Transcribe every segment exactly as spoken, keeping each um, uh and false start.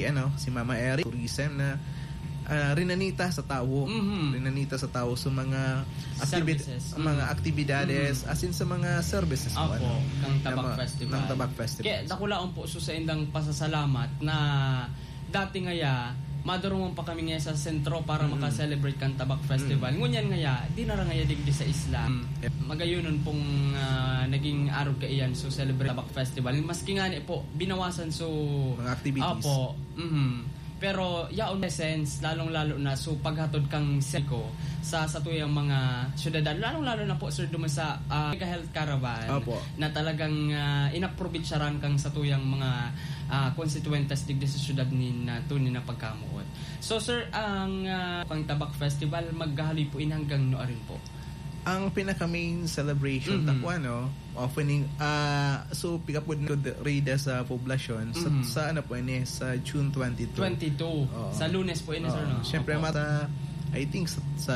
ano si Mama Eric tourism na uh, rinanita sa tao, mm-hmm. rinanita sa tao sa mga activi- services, mga mm-hmm. aktibidades, mm-hmm. as in sa mga services po, ano, ng Tabak na, Festival. Ng Tabak Festival. Kaya dakulaon po so sa indang pasasalamat na dati ngaya madurungan pa kami ngayon sa sentro para mm-hmm. maka-celebrate kan Tabak Festival. Mm-hmm. Ngunyan ngaya, di na ngaya digdi sa isla. Mm-hmm. Magayunon pong uh, naging arog kaiyan so celebrate Tabak Festival. Maski nga po, binawasan so mga activities. Opo. Mm-hmm. Pero yaon essence, lalong-lalo na so paghatod kang seko sa satuyang mga syudad, lalong-lalo na po sir duman sa uh, Mega Health Caravan. Opo. Na talagang uh, inaprobitsyaran kang satuyang mga uh, constituentes digdi sa syudad ni na tunin na pagkamuot. So sir, ang uh, kang Tabak Festival maghahali po in hanggang no rin po. Ang pinaka main celebration mm-hmm. tapo ano opening uh, so pick up with Rida sa poblasyon mm-hmm. sa, sa ano po ini sa June twenty-two twenty-two oh. Sa Lunes po ini oh. Sir no. Syempre mata I think sa, sa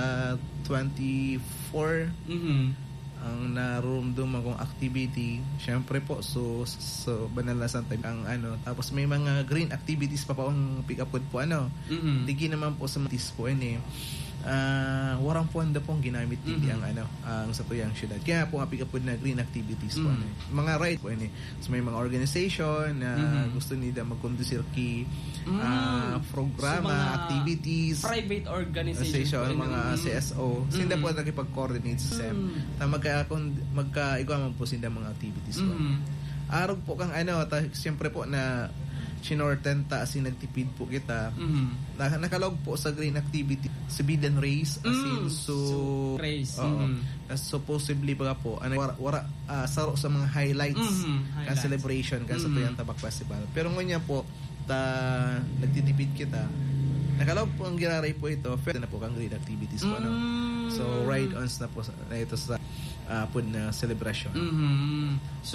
twenty-four mm-hmm. ang narumdum akong activity syempre po so so Banalasan time ang ano tapos may mga green activities pa po ang pick up with po ano mm-hmm. digi naman po sa matis po ini Uh, warang puwanda pong ginamit dito mm-hmm. ang ano ang sa tuyang syudad. Kaya po apika po na green activities mm-hmm. po ano. Mga right po ano. So may mga organization na mm-hmm. gusto nila magkondusir ki mm-hmm. uh, programa, so, activities, private organization, mga mm-hmm. C S O. Mm-hmm. Sila po nakipag-coordinate sa S E M. Mm-hmm. Ta magka magka iguaman po sila mga activities po. Mm-hmm. Arog po kang ano ta siyempre po na sinorten ta as in nagtipid po kita mm-hmm. na, nakalog po sa green activity sa Bidan Race as in mm, so, so race uh, mm-hmm. supposedly baga po ano, wara, wara uh, saro sa mga highlights mm-hmm. kan celebration kan mm-hmm. sa tuyang Tabak Festival pero ngayon po ta nagtitipid kita nakalog po ang giraray po ito pwede na po kang green activities po mm-hmm. no? So ride-ons na po na ito sa uh, po na celebration mm-hmm. So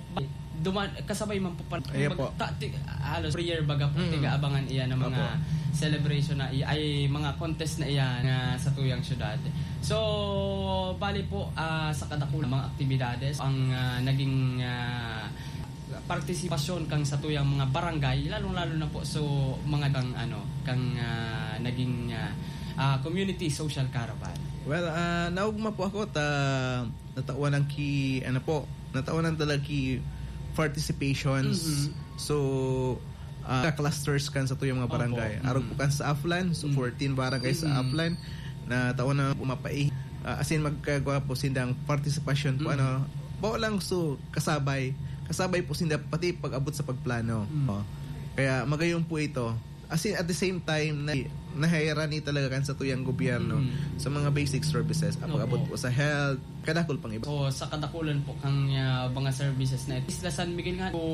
duman kasabay man po pa mag, ta, ti, halos per year baga po mm. tiga-abangan iya ng mga Opo. Celebration na iya ay mga contest na iya nga sa tuyang syudad. So bali po uh, sa kadakulang mga aktibidades ang uh, naging uh, partisipasyon kang sa tuyang mga barangay lalong-lalo na po so mga kang ano kang uh, naging uh, uh, community social caravan. Well, uh, naugma po ako ta natawanan ki ano po natawanan talaga ki participations mm-hmm. so uh, clusters kan sa tuyong mga barangay mm-hmm. arog po kan sa Aflan so fourteen barangay mm-hmm. sa Aflan na taon na umapai uh, as in magkagawa po sindang participation po mm-hmm. ano bao lang so kasabay kasabay po sinda pati pag-abot sa pagplano mm-hmm. oh. Kaya magayon po ito as in at the same time na nahayarani talaga kan sa tuyang gobyerno mm-hmm. sa mga basic services pag-abot po sa health kadakol pang iba. So sa kadakulan po kang uh, mga services na ito. Isla San Miguel nga po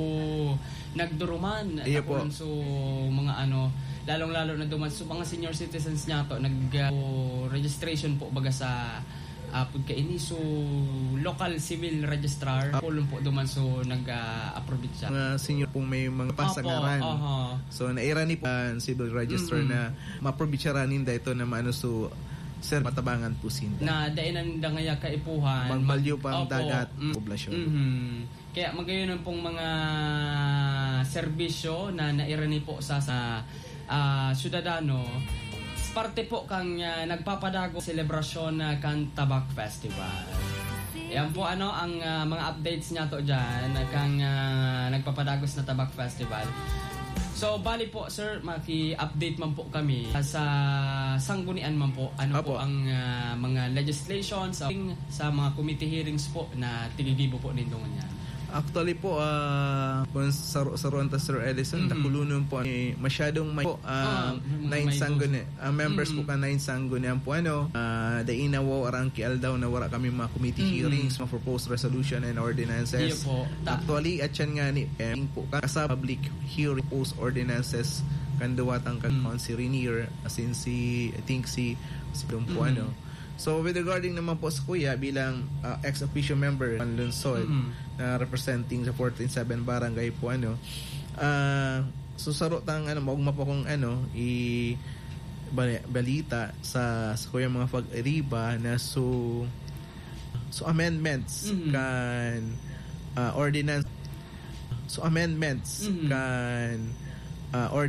nagduruman iya po. So mga ano lalong-lalo na duman so mga senior citizens niya to nag uh, registration po baga sa uh, pagkaini so local civil registrar po uh, po duman so nag-approve uh, siya. Mga senior pong may mga pasangaran. Uh-huh. So nairani po ang civil register mm-hmm. na ma-approve siya ranin da ito na maano so sir matabangan po sinda na dainan da ngaya kaipuhan bangbalyo pang dagat mm, poblasyon mm-hmm. Kaya magayon pong mga serbisyo na nairani po sa sa uh, syudadano parte po kang uh, nagpapadago selebrasyon na uh, kan Tabak Festival. Yan po ano ang uh, mga updates niya to dyan kang uh, nagpapadagos na Tabak Festival. So bali po sir, maki-update man po kami sa sanggunian man po ano Apo. Po ang uh, mga legislation sa, sa mga committee hearings po na tinigibo po nindungan niya. Actually po uh, sa saruan ta Sir Edison mm-hmm. nakulunon po eh, masyadong may po uh, oh, nine sangguni uh, members mm-hmm. po ka nine sangguni po ano uh, daina wo arang kial daw na wala kami mga committee mm-hmm. hearings mga proposed resolution and ordinances po. Actually at yan nga ni eh, po sa public hearing post ordinances kanduwatang kan mm-hmm. si Renier as in si I think si si po mm-hmm. ano. So with regarding naman po sa kuya bilang uh, ex officio member ng Lunsod mm-hmm. na uh, representing sa fourteen seven barangay po ano uh, so saro tang ano maugma po kung ano i balita sa sa kuya mga pag-riba na so so amendments mm-hmm. kan uh, ordinance so amendments mm-hmm. kan uh,